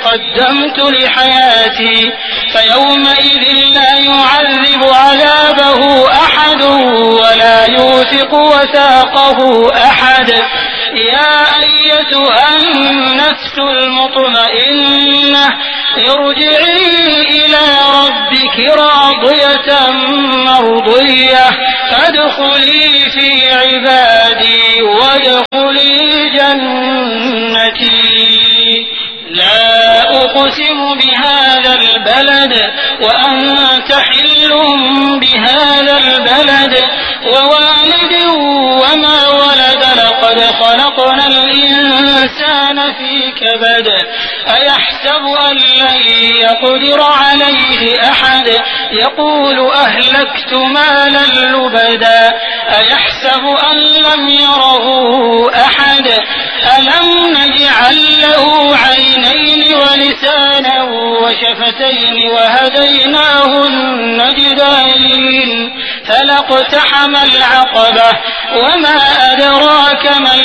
قدمت لحياتي فيومئذ لا يعذب عذابه أحد ولا يوثق وثاقه أحد. يا أيتها النفس المطمئنة ارجعي إلى ربك راضية مرضية فادخلي في عبادي وادخلي جنتي. لا أقسم بهذا البلد وأنت حل بهذا البلد ووالد وما ولد لقد خلقنا الإنسان في كبد. أيحسب أن لن يقدر عليه أحد يقول أهلكت مالا لبدا. أيحسب أن لم يره أحد ألم نجعل له عينين ولسانا وشفتين وهديناه النجدين فلاقتحم العقبة وما أدراك ما